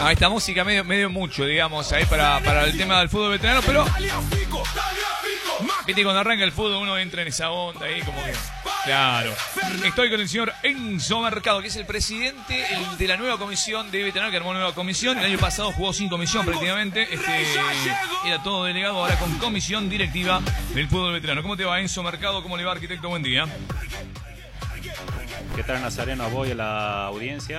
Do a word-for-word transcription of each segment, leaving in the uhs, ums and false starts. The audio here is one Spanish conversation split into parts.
Ah, esta música medio, medio mucho, digamos, ahí para, para el tema del fútbol veterano, pero viste, cuando arranca el fútbol uno entra en esa onda ahí como que... Claro. Estoy con el señor Enzo Mercado, que es el presidente el, de la nueva comisión de veterano, que armó una nueva comisión. El año pasado jugó sin comisión prácticamente. Este, era todo delegado, ahora con comisión directiva del fútbol veterano. ¿Cómo te va, Enzo Mercado? ¿Cómo le va, arquitecto? Buen día. ¿Qué tal, Nazareno? Voy a la audiencia.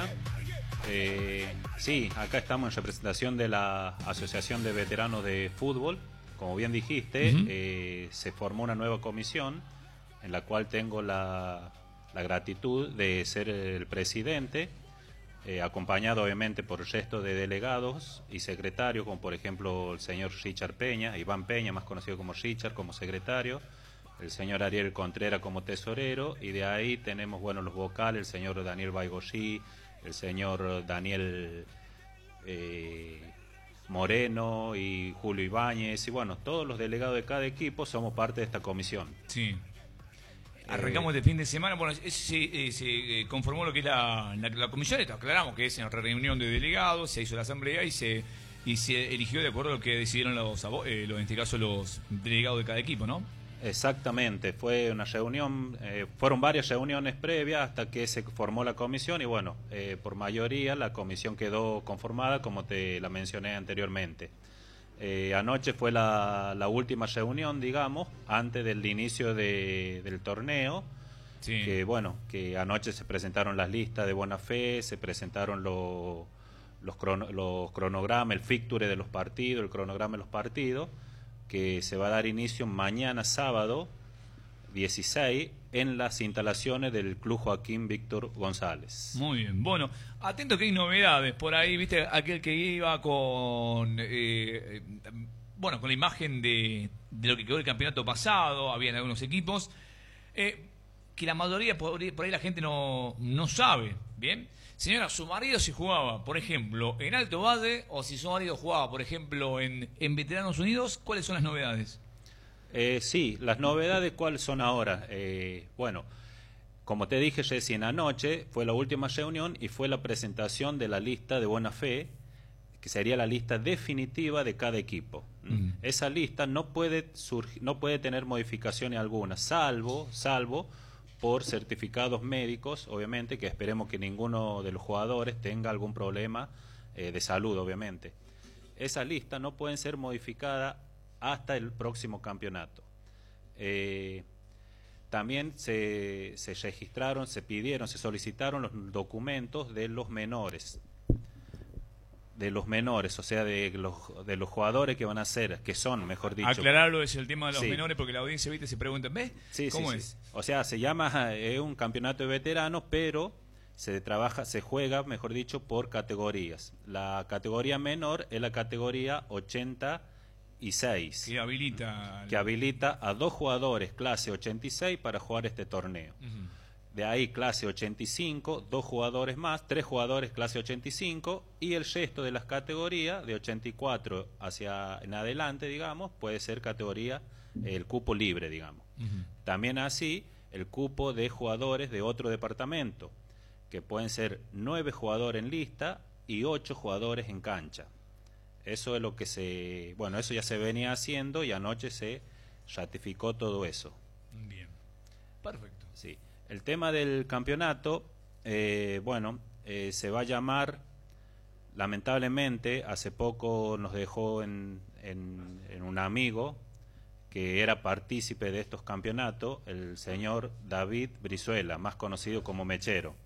Eh, sí, acá estamos en representación de la Asociación de Veteranos de Fútbol. Como bien dijiste, uh-huh. eh, se formó una nueva comisión en la cual tengo la, la gratitud de ser el presidente, eh, acompañado obviamente por el resto de delegados y secretarios, como por ejemplo el señor Richard Peña, Iván Peña, más conocido como Richard, como secretario, el señor Ariel Contreras como tesorero, y de ahí tenemos, bueno, los vocales, el señor Daniel Baigosí, el señor Daniel eh, Moreno y Julio Ibáñez, y bueno, todos los delegados de cada equipo somos parte de esta comisión. Sí. Arrancamos eh, este fin de semana, bueno, se, se, se conformó lo que es la, la, la comisión, esto aclaramos que es en reunión de delegados, se hizo la asamblea y se y se eligió de acuerdo a lo que decidieron los, eh, los en este caso los delegados de cada equipo, ¿no? Exactamente, fue una reunión, eh, fueron varias reuniones previas hasta que se formó la comisión y bueno, eh, por mayoría la comisión quedó conformada como te la mencioné anteriormente. Eh, anoche fue la, la última reunión, digamos, antes del inicio de, del torneo, sí. Que bueno, que anoche se presentaron las listas de buena fe, se presentaron lo, los, crono, los cronogramas, el fixture de los partidos, el cronograma de los partidos, que se va a dar inicio mañana sábado dieciséis en las instalaciones del Club Joaquín Víctor González. Muy bien, bueno, atento que hay novedades por ahí, viste, aquel que iba con eh, bueno, con la imagen de, de lo que quedó el campeonato pasado, habían algunos equipos, eh, que la mayoría, por ahí, por ahí la gente no, no sabe, ¿bien? Señora, su marido si jugaba, por ejemplo, en Alto Valle, o si su marido jugaba, por ejemplo, en, en Veteranos Unidos, ¿cuáles son las novedades? Eh, sí, las novedades, ¿cuáles son ahora? Eh, bueno, como te dije recién, anoche fue la última reunión y fue la presentación de la lista de buena fe, que sería la lista definitiva de cada equipo. Mm. Esa lista no puede surgir, no puede tener modificaciones alguna, salvo, salvo por certificados médicos, obviamente, que esperemos que ninguno de los jugadores tenga algún problema eh, de salud, obviamente. Esa lista no puede ser modificada hasta el próximo campeonato. Eh, también se, se registraron, se pidieron, se solicitaron los documentos de los menores, de los menores, o sea, de los, de los jugadores que van a ser, que son, mejor dicho. Aclararlo es el tema de los sí. menores, porque la audiencia, viste, se pregunta, ¿ves? Sí, ¿Cómo sí, es? Sí. O sea, se llama, es un campeonato de veteranos, pero se trabaja, se juega, mejor dicho, por categorías. La categoría menor es la categoría ochenta y seis. Que habilita... Que habilita a dos jugadores clase ochenta y seis para jugar este torneo. Uh-huh. De ahí clase ochenta y cinco, dos jugadores más, tres jugadores clase ochenta y cinco, y el resto de las categorías, de ochenta y cuatro hacia en adelante, digamos, puede ser categoría, el cupo libre, digamos. Uh-huh. También así, el cupo de jugadores de otro departamento, que pueden ser nueve jugadores en lista y ocho jugadores en cancha. Eso es lo que se... Bueno, eso ya se venía haciendo y anoche se ratificó todo eso. Bien, perfecto. Sí. El tema del campeonato, eh, bueno, eh, se va a llamar, lamentablemente, hace poco nos dejó en, en, en un amigo que era partícipe de estos campeonatos, el señor David Brizuela, más conocido como Mechero.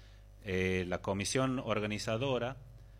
Eh, la comisión organizadora,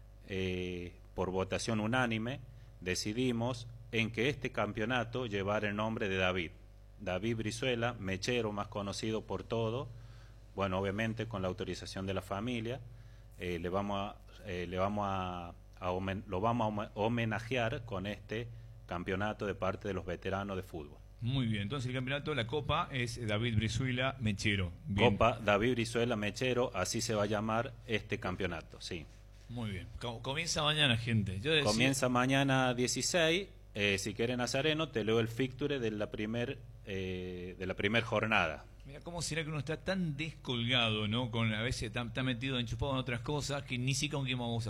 eh, por votación unánime, decidimos en que este campeonato llevara el nombre de David. David Brizuela, Mechero, más conocido por todo, bueno, obviamente con la autorización de la familia, eh, le vamos a, eh, le vamos a, a homen, lo vamos a homenajear con este campeonato de parte de los veteranos de fútbol. Muy bien, entonces el campeonato, la copa es David Brizuela Mechero. Bien. Copa David Brizuela Mechero, así se va a llamar este campeonato, sí. Muy bien, comienza mañana, gente. Yo decía... Comienza mañana dieciséis. Eh, si quieren, Nazareno, te leo el fixture de la primer eh, de la primer jornada. Mira, ¿cómo será que uno está tan descolgado, ¿no? Con a veces tan, tan metido, enchufado en otras cosas, que ni siquiera con quién vamos a